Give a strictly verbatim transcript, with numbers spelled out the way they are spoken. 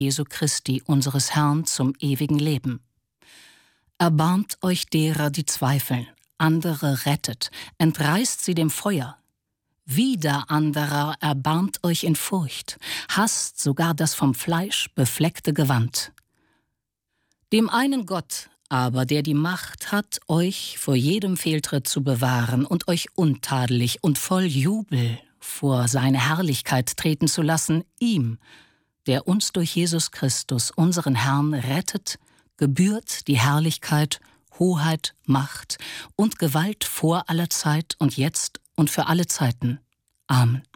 Jesu Christi, unseres Herrn, zum ewigen Leben. Erbarmt euch derer, die zweifeln, andere rettet, entreißt sie dem Feuer. Wieder anderer erbarmt euch in Furcht, hasst sogar das vom Fleisch befleckte Gewand. Dem einen Gott aber, der die Macht hat, euch vor jedem Fehltritt zu bewahren und euch untadelig und voll Jubel vor seine Herrlichkeit treten zu lassen, ihm, der uns durch Jesus Christus, unseren Herrn, rettet, gebührt die Herrlichkeit, Hoheit, Macht und Gewalt vor aller Zeit und jetzt und für alle Zeiten. Amen.